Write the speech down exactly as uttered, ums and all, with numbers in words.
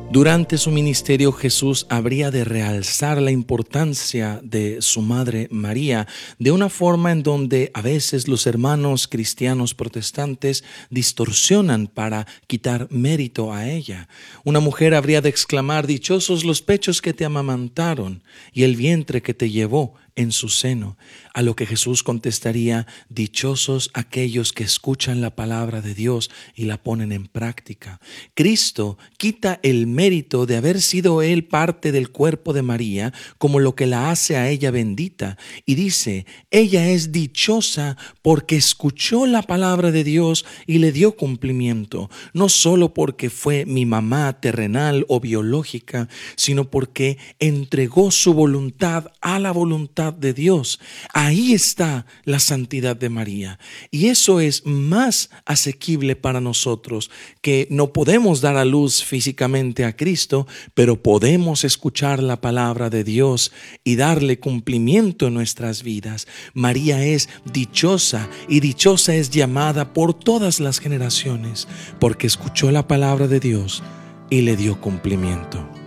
Durante su ministerio, Jesús habría de realzar la importancia de su madre María de una forma en donde a veces los hermanos cristianos protestantes distorsionan para quitar mérito a ella. Una mujer habría de exclamar: dichosos los pechos que te amamantaron y el vientre que te llevó en su seno, a lo que Jesús contestaría: dichosos aquellos que escuchan la palabra de Dios y la ponen en práctica. Cristo quita el mérito de haber sido Él parte del cuerpo de María como lo que la hace a ella bendita, y dice: ella es dichosa porque escuchó la palabra de Dios y le dio cumplimiento, no solo porque fue mi mamá terrenal o biológica, sino porque entregó su voluntad a la voluntad de Dios. Ahí está la santidad de María, y eso es más asequible para nosotros, que no podemos dar a luz físicamente a Cristo, pero podemos escuchar la palabra de Dios y darle cumplimiento en nuestras vidas. María es dichosa, y dichosa es llamada por todas las generaciones, porque escuchó la palabra de Dios y le dio cumplimiento.